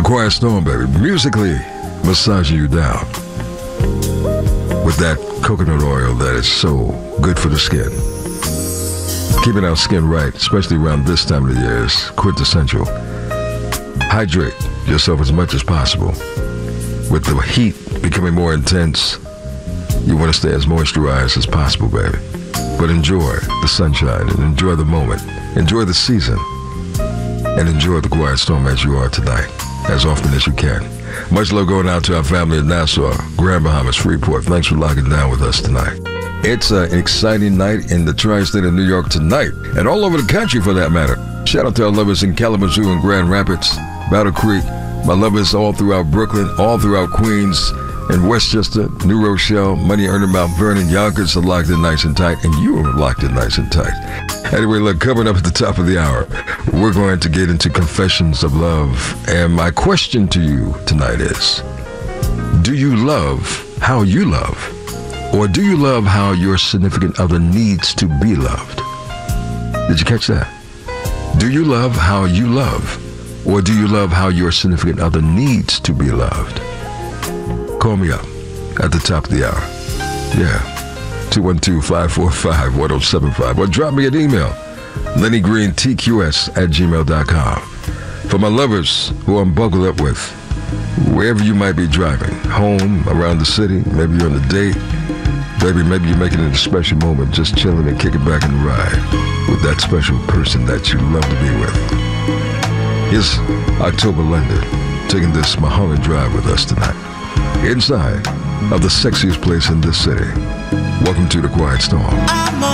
Quiet Storm, baby. Musically massaging you down with that coconut oil that is so good for the skin. Keeping our skin right, especially around this time of the year, is quintessential. Hydrate yourself as much as possible. With the heat becoming more intense, you want to stay as moisturized as possible, baby. But enjoy the sunshine and enjoy the moment. Enjoy the season. And enjoy the Quiet Storm as you are tonight, as often as you can. Much love going out to our family in Nassau, Grand Bahamas, Freeport. Thanks for locking down with us tonight. It's an exciting night in the tri-state of New York tonight, and all over the country for that matter. Shout out to our lovers in Kalamazoo and Grand Rapids, Battle Creek, my lovers all throughout Brooklyn, all throughout Queens, and Westchester, New Rochelle, Money Earner, Mount Vernon, Yonkers are locked in nice and tight, and you are locked in nice and tight. Anyway, look, coming up at the top of the hour, we're going to get into Confessions of Love. And my question to you tonight is, do you love how you love? Or do you love how your significant other needs to be loved? Did you catch that? Do you love how you love? Or do you love how your significant other needs to be loved? Call me up at the top of the hour. Yeah. 212-545-1075, or drop me an email, LennyGreenTQS@gmail.com. For my lovers who I'm buckled up with, wherever you might be driving, home, around the city, maybe you're on a date, baby, maybe you're making it a special moment, just chilling and kicking back and ride with that special person that you love to be with. Here's October London, taking this Mulholland Drive with us tonight, inside of the sexiest place in this city. Welcome to the Quiet Storm.